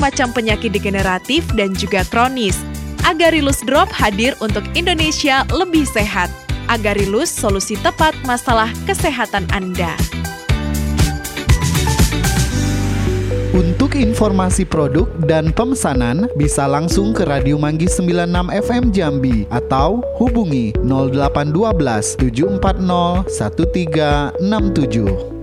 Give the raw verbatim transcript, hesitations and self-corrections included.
macam penyakit degeneratif dan juga kronis. Agarilus Drop hadir untuk Indonesia lebih sehat. Agarilus, solusi tepat masalah kesehatan Anda. Untuk informasi produk dan pemesanan bisa langsung ke Radio Manggis sembilan puluh enam F M Jambi atau hubungi nol delapan satu dua tujuh empat nol satu tiga enam tujuh.